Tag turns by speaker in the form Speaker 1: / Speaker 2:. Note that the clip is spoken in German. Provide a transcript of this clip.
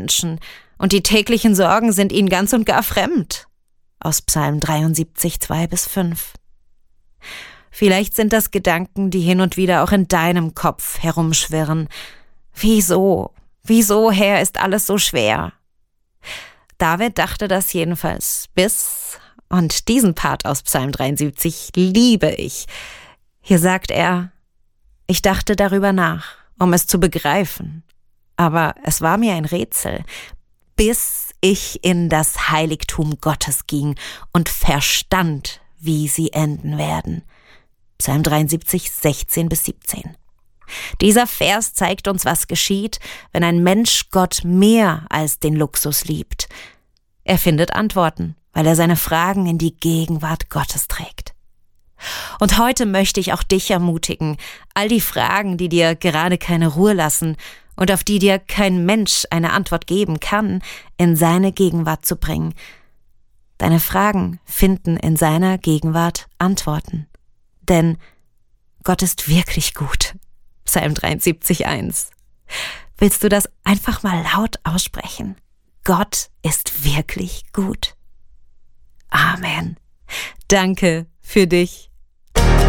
Speaker 1: Menschen und die täglichen Sorgen sind ihnen ganz und gar fremd. Aus Psalm 73, 2-5. Vielleicht sind das Gedanken, die hin und wieder auch in deinem Kopf herumschwirren. Wieso, Herr, ist alles so schwer? David dachte das jedenfalls und diesen Part aus Psalm 73 liebe ich. Hier sagt er: Ich dachte darüber nach, um es zu begreifen, aber es war mir ein Rätsel, bis ich in das Heiligtum Gottes ging und verstand, wie sie enden werden. Psalm 73, 16-17. Dieser Vers zeigt uns, was geschieht, wenn ein Mensch Gott mehr als den Luxus liebt. Er findet Antworten, weil er seine Fragen in die Gegenwart Gottes trägt. Und heute möchte ich auch dich ermutigen, all die Fragen, die dir gerade keine Ruhe lassen und auf die dir kein Mensch eine Antwort geben kann, in seine Gegenwart zu bringen. Deine Fragen finden in seiner Gegenwart Antworten. Denn Gott ist wirklich gut. Psalm 73, 1. Willst du das einfach mal laut aussprechen? Gott ist wirklich gut. Amen. Danke für dich.